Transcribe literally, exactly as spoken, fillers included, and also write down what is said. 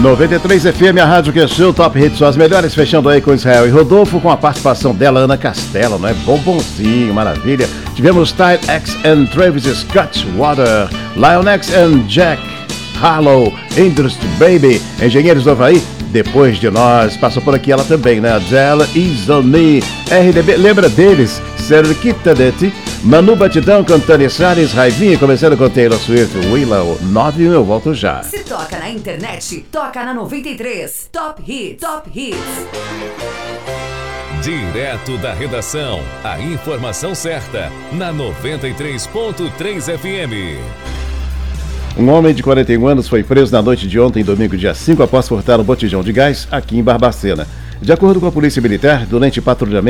noventa e três F M, a rádio que é seu Top Hits, são as melhores, fechando aí com Israel e Rodolfo, com a participação dela, Ana Castela, não é? Bombonzinho, maravilha. Tivemos Tide X and Travis Scott, Water, Lion X and Jack Harlow, Industry Baby, Engenheiros do Havaí, Depois de Nós. Passou por aqui ela também, né? Adele, Isoni, R D B, lembra deles? Cerquita de Ti, Manu Batidão cantando Salles, Raivinha, começando com Taylor Swift, Willow, nove um, eu volto já. Se toca na internet, toca na noventa e três, Top Hits, Top Hits. Direto da redação, a informação certa, na noventa e três ponto três F M. Um homem de quarenta e um anos foi preso na noite de ontem, domingo, dia cinco, após furtar um botijão de gás aqui em Barbacena. De acordo com a Polícia Militar, durante patrulhamento